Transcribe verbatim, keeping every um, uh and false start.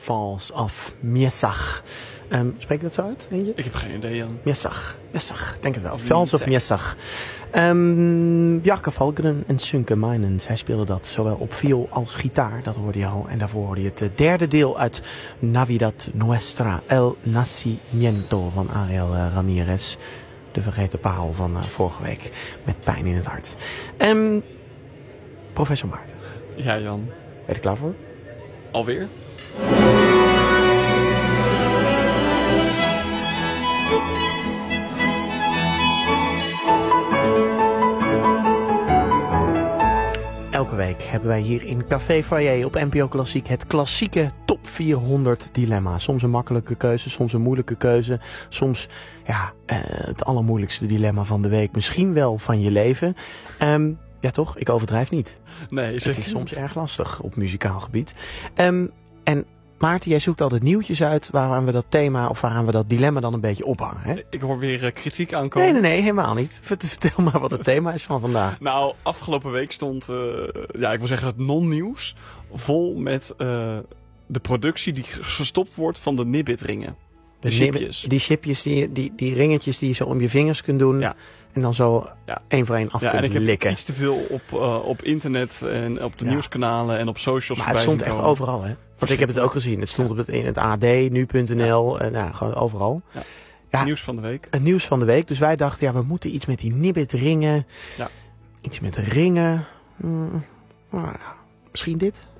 Falls of Miesach. Um, spreek ik dat zo uit, denk je? Ik heb geen idee, Jan. Miesach, Miesach, denk het wel. Falls of Miesach. Um, Bjarke Valkeren en Sunke Meinens, zij speelden dat zowel op viool als gitaar, dat hoorde je al. En daarvoor hoorde je het derde deel uit Navidad Nuestra, El Nacimiento van Ariel uh, Ramirez. De vergeten parel van uh, vorige week, met pijn in het hart. Um, Professor Maarten. Ja, Jan. Ben je er klaar voor? Alweer? Elke week hebben wij hier in Café Foyer op N P O Klassiek het klassieke top vierhonderd dilemma. Soms een makkelijke keuze, soms een moeilijke keuze. Soms ja, uh, het allermoeilijkste dilemma van de week. Misschien wel van je leven. Um, ja toch, ik overdrijf niet. Nee, het zeker is soms niet. erg lastig op muzikaal gebied. Um, en Maarten, jij zoekt altijd nieuwtjes uit waaraan we dat thema of waaraan we dat dilemma dan een beetje ophangen. Hè? Ik hoor weer uh, kritiek aankomen. Nee, nee, nee, helemaal niet. Vertel maar wat het thema is van vandaag. Nou, afgelopen week stond, uh, ja, ik wil zeggen het non-nieuws, vol met uh, de productie die gestopt wordt van de Nibbit-ringen. De, de chipjes. Die chipjes, die, die, die ringetjes die je zo om je vingers kunt doen. Ja. En dan zo ja. één voor één af ja, kunt en ik likken. heb iets te veel op, uh, op internet en op de ja. nieuwskanalen en op socials. Maar het stond echt komen. overal, hè? Want ik heb het ook gezien. Het stond ja. op het, in het A D, nu punt N L, ja. en nou, gewoon overal. Ja. Ja, nieuws van de week. Het nieuws van de week. Dus wij dachten, ja, we moeten iets met die Nibbit ringen. Ja. Iets met ringen. Hmm. Nou, misschien dit.